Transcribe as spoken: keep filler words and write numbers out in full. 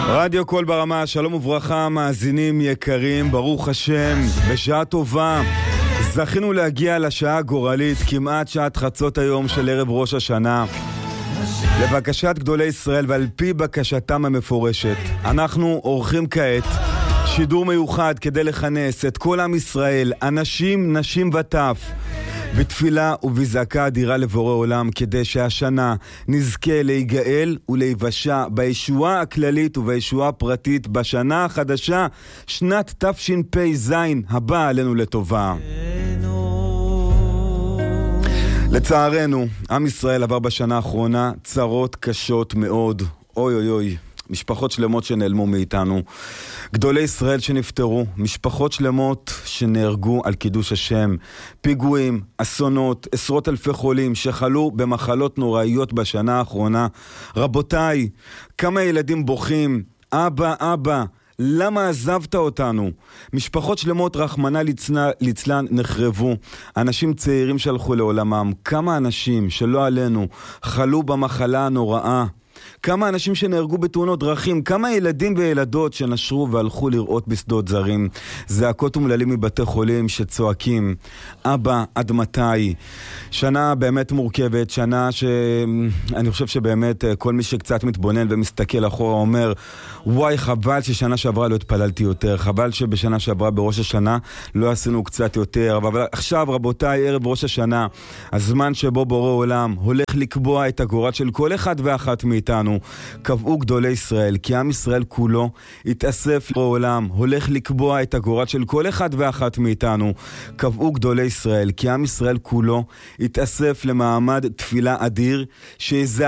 רדיו קול ברמה, שלום וברכה, מאזינים יקרים, ברוך השם, בשעה טובה. זכינו להגיע לשעה הגורלית, כמעט שעת חצות היום של ערב ראש השנה. לבקשת גדולי ישראל ועל פי בקשתם המפורשת, אנחנו עורכים כעת שידור מיוחד כדי לכנס את כל עם ישראל, אנשים, נשים וטף, בתפילה ובזעקה אדירה לבורא עולם, כדי שהשנה נזכה להיגאל ולהיוושע בישועה הכללית ובישועה הפרטית בשנה החדשה, שנת תשפ"ז הבאה עלינו לטובה. לצערנו, עם ישראל עבר בשנה האחרונה צרות קשות מאוד. אוי אוי אוי. משפחות שלמות שנעלמו מאיתנו, גדולי ישראל שנפטרו, משפחות שלמות שנהרגו על קידוש השם, פיגועים, אסונות, עשרות אלפי חולים שחלו במחלות נוראיות בשנה האחרונה. רבותיי, כמה ילדים בוכים, אבא, אבא, למה עזבת אותנו? משפחות שלמות רחמנה ליצלן נחרבו, אנשים צעירים שהלכו לעולמם, כמה אנשים שלא עלינו חלו במחלה הנוראה, כמה אנשים שנהרגו בתאונות דרכים, כמה ילדים וילדות שנשרו והלכו לראות בשדות זרים, זעקות ומללים מבתי חולים שצועקים, אבא, עד מתי? שנה באמת מורכבת, שנה שאני חושב שבאמת כל מי שקצת מתבונן ומסתכל אחורה אומר, וואי, חבל ששנה שעברה לא התפללתי יותר, חבל שבשנה שעברה בראש השנה לא עשינו קצת יותר, אבל עכשיו רבותיי, ערב ראש השנה, הזמן שבו בורא עולם הולך לקבוע את הגורל של כל אחד ואחת מאיתנו, קבעו גדולי ישראל, כי עם ישראל כולו התאסף לבורא עולם, הולך לקבוע את הגורל של כל אחד ואחת מאיתנו, קבעו גדולי ישראל, כי עם ישראל כולו התאסף למעמד תפילה אדיר, שזה